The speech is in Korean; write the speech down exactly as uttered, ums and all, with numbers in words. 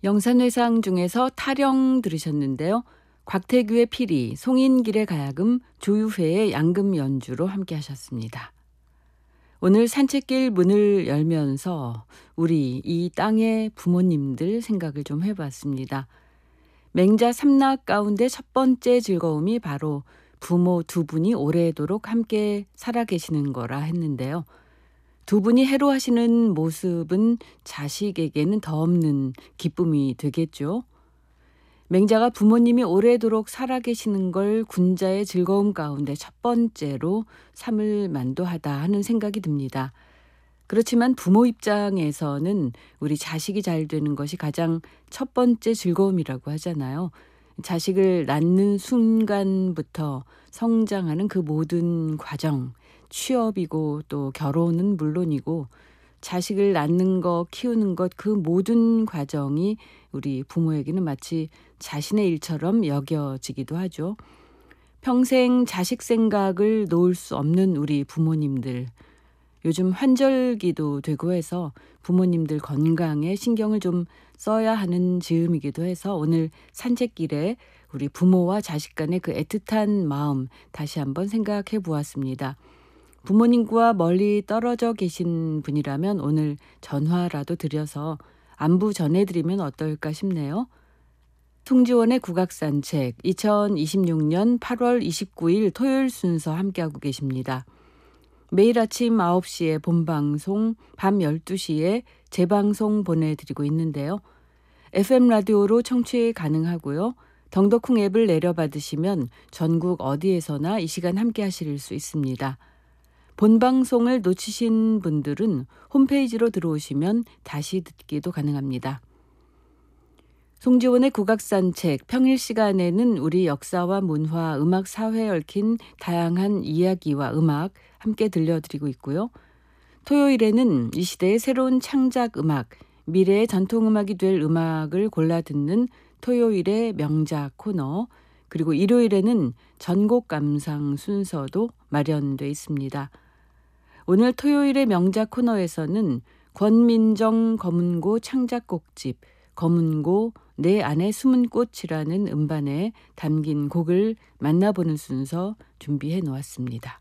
영산회상 중에서 타령 들으셨는데요. 곽태규의 피리, 송인길의 가야금, 조유회의 양금 연주로 함께 하셨습니다. 오늘 산책길 문을 열면서 우리 이 땅의 부모님들 생각을 좀 해봤습니다. 맹자 삼락 가운데 첫 번째 즐거움이 바로 부모 두 분이 오래도록 함께 살아계시는 거라 했는데요. 두 분이 해로하시는 모습은 자식에게는 더 없는 기쁨이 되겠죠. 맹자가 부모님이 오래도록 살아계시는 걸 군자의 즐거움 가운데 첫 번째로 삼을 만도하다 하는 생각이 듭니다. 그렇지만 부모 입장에서는 우리 자식이 잘 되는 것이 가장 첫 번째 즐거움이라고 하잖아요. 자식을 낳는 순간부터 성장하는 그 모든 과정, 취업이고 또 결혼은 물론이고 자식을 낳는 것, 키우는 것 그 모든 과정이 우리 부모에게는 마치 자신의 일처럼 여겨지기도 하죠. 평생 자식 생각을 놓을 수 없는 우리 부모님들. 요즘 환절기도 되고 해서 부모님들 건강에 신경을 좀 써야 하는 즈음이기도 해서 오늘 산책길에 우리 부모와 자식 간의 그 애틋한 마음 다시 한번 생각해 보았습니다. 부모님과 멀리 떨어져 계신 분이라면 오늘 전화라도 드려서 안부 전해드리면 어떨까 싶네요. 송지원의 국악산책 이천이십육 년 팔월 이십구일 토요일 순서 함께하고 계십니다. 매일 아침 아홉 시에 본방송, 밤 열두 시에 재방송 보내드리고 있는데요. 에프엠 라디오로 청취 가능하고요. 덩더쿵 앱을 내려받으시면 전국 어디에서나 이 시간 함께 하실 수 있습니다. 본방송을 놓치신 분들은 홈페이지로 들어오시면 다시 듣기도 가능합니다. 송지원의 국악산책 평일 시간에는 우리 역사와 문화, 음악, 사회에 얽힌 다양한 이야기와 음악 함께 들려드리고 있고요. 토요일에는 이 시대의 새로운 창작 음악, 미래의 전통음악이 될 음악을 골라 듣는 토요일의 명작 코너, 그리고 일요일에는 전곡 감상 순서도 마련돼 있습니다. 오늘 토요일의 명작 코너에서는 권민정 검은고 창작곡집 검은고 내 안의 숨은 꽃이라는 음반에 담긴 곡을 만나보는 순서 준비해 놓았습니다.